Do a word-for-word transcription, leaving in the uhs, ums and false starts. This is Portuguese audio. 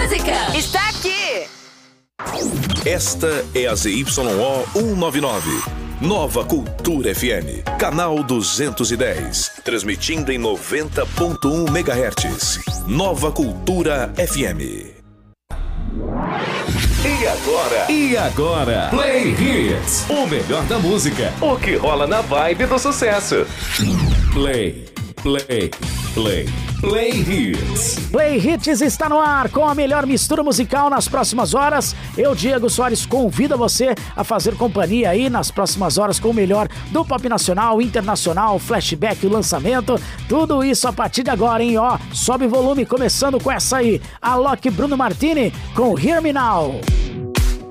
música está aqui. Esta é a Z Y O cento e noventa e nove. Nova Cultura F M, canal duzentos e dez, transmitindo em noventa ponto um megahertz. Nova Cultura F M. E agora? E agora? Play Hits, o melhor da música, o que rola na vibe do sucesso. Play, play, play, Play Hits. Play Hits está no ar com a melhor mistura musical nas próximas horas. Eu, Diego Soares, convido você a fazer companhia aí nas próximas horas com o melhor do pop nacional, internacional, flashback, o lançamento. Tudo isso a partir de agora, hein? Ó, sobe o volume, começando com essa aí, Alok Bruno Martini com Hear Me Now.